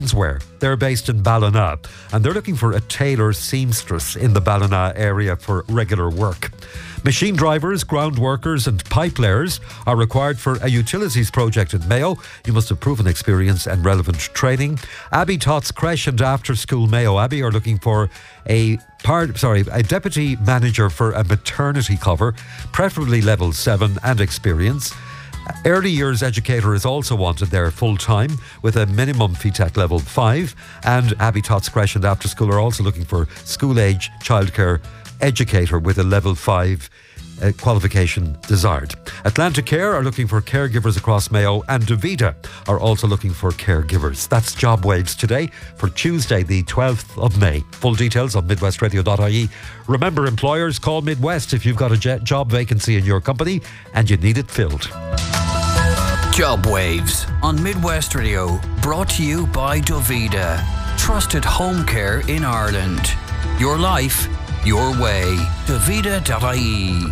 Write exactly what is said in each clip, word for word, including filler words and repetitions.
Wear. They're based in Ballina and they're looking for a tailor seamstress in the Ballina area for regular work. Machine drivers, ground workers and pipe layers are required for a utilities project in Mayo. You must have proven experience and relevant training. Abbey Tots Creche and After School Mayo Abbey are looking for a part, sorry, a deputy manager for a maternity cover, preferably level seven and experience. Early years educator is also wanted there full time with a minimum F E T A C level five, and Abbey Tots Creche and After School are also looking for school age childcare educator with a level five uh, qualification desired. Atlantic Care are looking for caregivers across Mayo, and Davida are also looking for caregivers. That's Job Waves today for Tuesday the twelfth of May. Full details on midwest radio dot I E. Remember, employers, call Midwest if you've got a jet job vacancy in your company and you need it filled. Job Waves on Midwest Radio, brought to you by Davida. Trusted home care in Ireland. Your life, your way. Davida dot I E.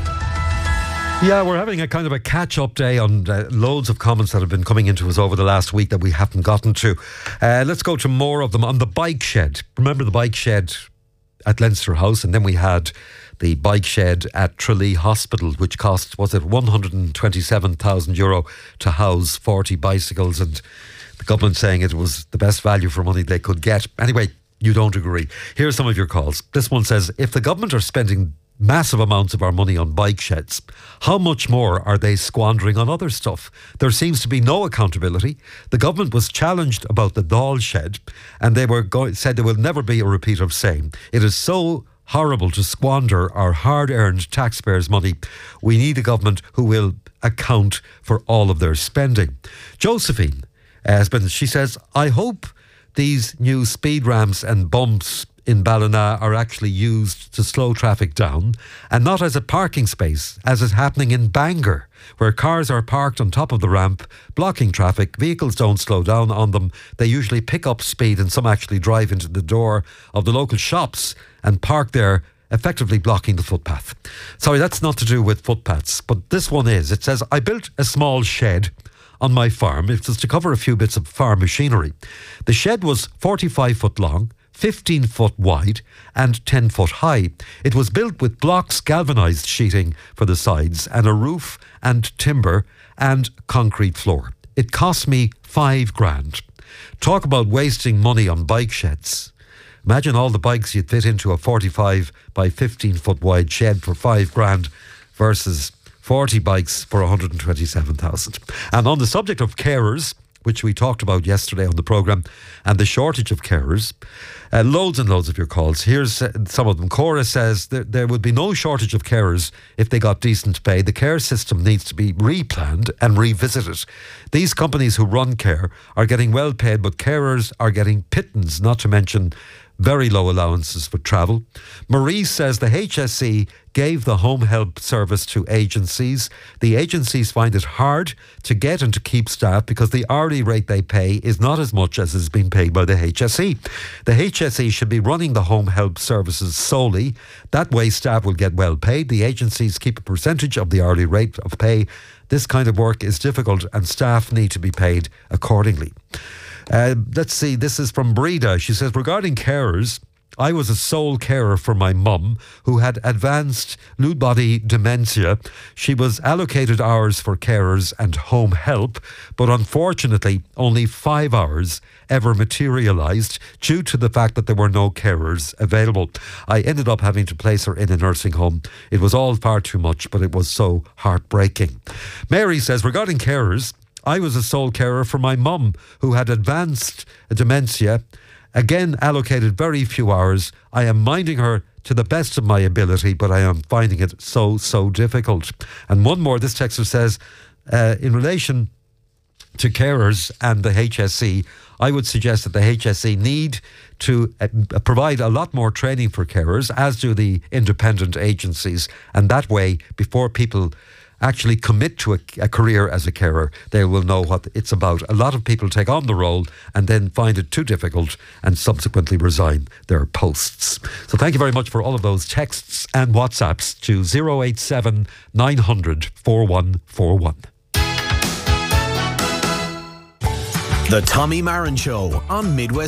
Yeah, we're having a kind of a catch-up day on uh, loads of comments that have been coming into us over the last week that we haven't gotten to. Uh, let's go to more of them on the bike shed. Remember the bike shed at Leinster House, and then we had the bike shed at Tralee Hospital, which cost, was it one hundred twenty-seven thousand euro to house forty bicycles, and the government saying it was the best value for money they could get. Anyway, you don't agree. Here's some of your calls. This one says, if the government are spending massive amounts of our money on bike sheds, how much more are they squandering on other stuff? There seems to be no accountability. The government was challenged about the Dáil shed, and they were go- said there will never be a repeat of same. It is so horrible to squander our hard-earned taxpayers' money. We need a government who will account for all of their spending. Josephine has been, she says, I hope these new speed ramps and bumps in Ballina are actually used to slow traffic down and not as a parking space, as is happening in Bangor, where cars are parked on top of the ramp, blocking traffic. Vehicles don't slow down on them. They usually pick up speed, and some actually drive into the door of the local shops and park there, effectively blocking the footpath. Sorry, that's not to do with footpaths, but this one is. It says, I built a small shed on my farm. It was to cover a few bits of farm machinery. The shed was forty-five foot long, fifteen foot wide and ten foot high. It was built with blocks, galvanised sheeting for the sides and a roof and timber and concrete floor. It cost me five grand. Talk about wasting money on bike sheds. Imagine all the bikes you'd fit into a forty-five by fifteen foot wide shed for five grand versus forty bikes for one hundred twenty-seven thousand. And on the subject of carers, which we talked about yesterday on the programme, and the shortage of carers, uh, loads and loads of your calls. Here's uh, some of them. Cora says that there would be no shortage of carers if they got decent pay. The care system needs to be replanned and revisited. These companies who run care are getting well paid, but carers are getting pittance, not to mention very low allowances for travel. Marie says the H S E gave the home help service to agencies. The agencies find it hard to get and to keep staff because the hourly rate they pay is not as much as is being paid by the H S E. The H S E should be running the home help services solely. That way staff will get well paid. The agencies keep a percentage of the hourly rate of pay. This kind of work is difficult and staff need to be paid accordingly. Uh, let's see, this is from Breda. She says, regarding carers, I was a sole carer for my mum who had advanced Lewy body dementia. She was allocated hours for carers and home help, but unfortunately only five hours ever materialised due to the fact that there were no carers available. I ended up having to place her in a nursing home. It was all far too much, but it was so heartbreaking. Mary says, regarding carers, I was a sole carer for my mum who had advanced dementia. Again, allocated very few hours. I am minding her to the best of my ability, but I am finding it so, so difficult. And one more, this texter says, uh, in relation to carers and the H S E, I would suggest that the H S E need to uh, provide a lot more training for carers, as do the independent agencies. And that way, before people actually commit to a, a career as a carer, they will know what it's about. A lot of people take on the role and then find it too difficult and subsequently resign their posts. So thank you very much for all of those texts and WhatsApps to zero eight seven nine hundred four one four one. The Tommy Marin Show on Midwest